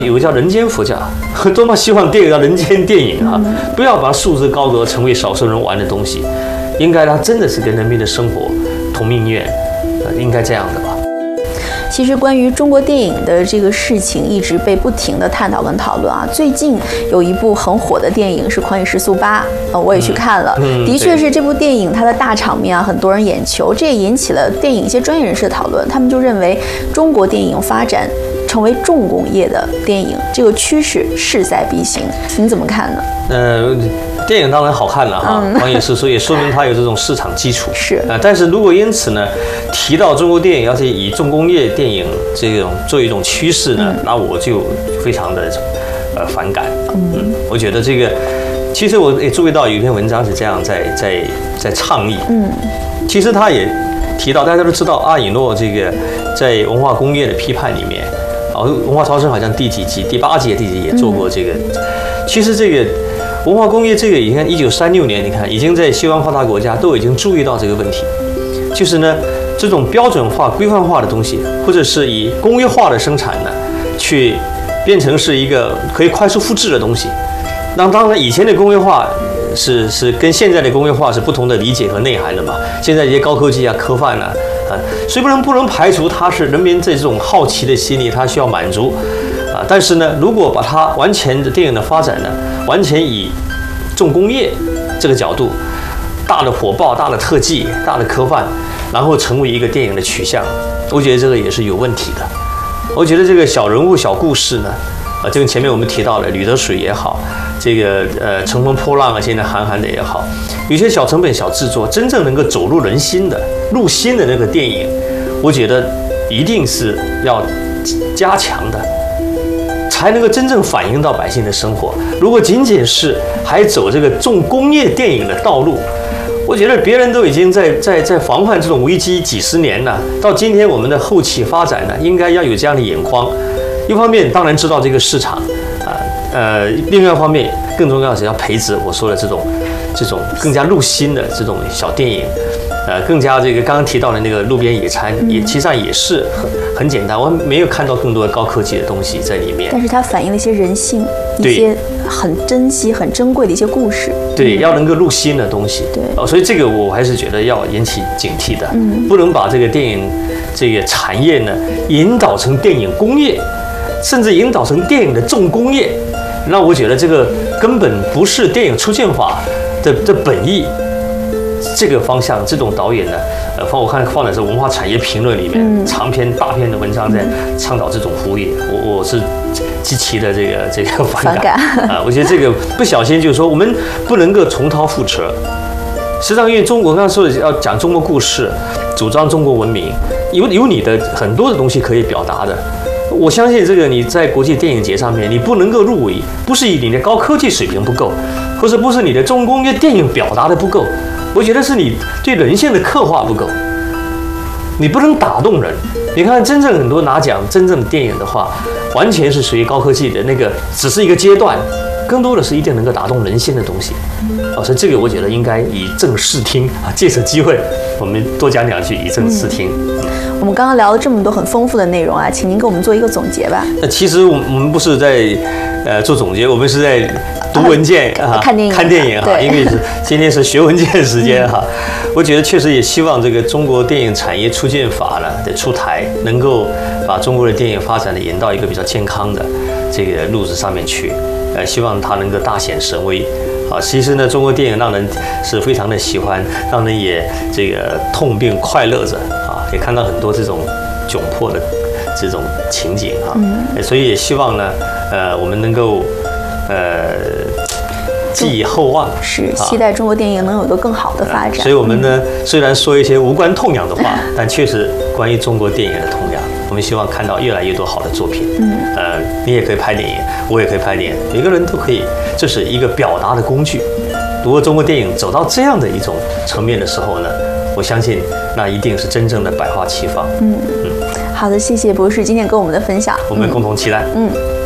有个叫人间佛教，多么希望电影叫人间电影啊！不要把束之高阁，成为少数人玩的东西。应该它真的是跟人民的生活同命运，应该这样的吧。 其实关于中国电影的这个事情，一直被不停的探讨跟讨论啊。最近有一部很火的电影是《狂野时速8》，我也去看了。的确是这部电影它的大场面啊，很多人眼球，这也引起了电影一些专业人士的讨论。他们就认为中国电影发展成为重工业的电影，这个趋势势在必行。你怎么看呢？ 电影当然好看了哈，狂野时速也说明它有这种市场基础。 是但是如果因此呢，提到中国电影要是以重工业电影这种作为一种趋势呢，那我就非常的反感。我觉得这个，其实我也注意到有一篇文章是这样在倡议。其实他也提到，大家都知道阿以诺这个在文化工业的批判里面，文化超生好像第几集，第8集、第几集也做过这个。其实这个文化工业这个，你看1936年，你看已经在西方发达国家都已经注意到这个问题，就是呢这种标准化、规范化的东西，或者是以工业化的生产呢，去变成是一个可以快速复制的东西。那当然，以前的工业化是跟现在的工业化是不同的理解和内涵的嘛。现在一些高科技啊、科幻啊，所以不能排除它是人民这种好奇的心理，它需要满足。但是呢，如果把它完全的电影的发展呢，完全以重工业这个角度，大的火爆、大的特技、大的科幻，然后成为一个电影的取向，我觉得这个也是有问题的。我觉得这个小人物、小故事呢，就跟前面我们提到的《吕得水》也好，这个乘风破浪啊，现在韩寒的也好，有些小成本、小制作，真正能够走入人心的、入心的那个电影，我觉得一定是要加强的。才能够真正反映到百姓的生活。如果仅仅是还走这个重工业电影的道路，我觉得别人都已经在防范这种危机几十年了。到今天我们的后期发展呢，应该要有这样的眼光。一方面当然知道这个市场，另外一方面更重要的是要培植我说的这种更加入心的这种小电影。更加这个刚刚提到的那个路边野餐，其实上也是很简单，我没有看到更多的高科技的东西在里面。 但是它反映了一些人性，一些很珍惜、很珍贵的一些故事。 对，要能够入心的东西。 对， 所以这个我还是觉得要引起警惕的，不能把这个电影这个产业呢引导成电影工业，甚至引导成电影的重工业。那我觉得这个根本不是电影出现法的本意。这个方向，这种导演呢，我看放在这文化产业评论里面，长篇大篇的文章在倡导这种呼吁，我是极其的这个反感啊！我觉得这个不小心就是说，我们不能够重蹈覆辙。实际上，因为我刚刚说的要讲中国故事，主张中国文明，有你的很多的东西可以表达的。我相信这个你在国际电影节上面，你不能够入围，不是你的高科技水平不够，或者不是你的重工业电影表达的不够。我觉得是你对人性的刻画不够，你不能打动人。你看，真正很多拿奖真正的电影的话，完全是属于高科技的那个，只是一个阶段，更多的是一定能够打动人心的东西。所以这个我觉得应该以正视听啊，借此机会我们多讲两句，以正视听。 我们刚刚聊了这么多很丰富的内容啊，请您给我们做一个总结吧。 那其实我们不是在做总结，我们是在读文件看电影哈，因为今天是学文件时间哈。我觉得确实也希望这个中国电影产业促进法呢的出台，能够把中国的电影发展的引到一个比较健康的这个路子上面去。希望它能够大显神威。其实呢，中国电影让人是非常的喜欢，让人也这个痛并快乐着啊，也看到很多这种窘迫的这种情景啊，所以也希望呢，我们能够寄以厚望， 是期待中国电影能有一个更好的发展。 所以我们呢，虽然说一些无关痛痒的话，但确实关于中国电影的痛痒，我们希望看到越来越多好的作品。你也可以拍电影，我也可以拍电影，每个人都可以，这是一个表达的工具。如果中国电影走到这样的一种层面的时候呢，我相信那一定是真正的百花齐放。 好的，谢谢博士今天跟我们的分享， 我们共同期待。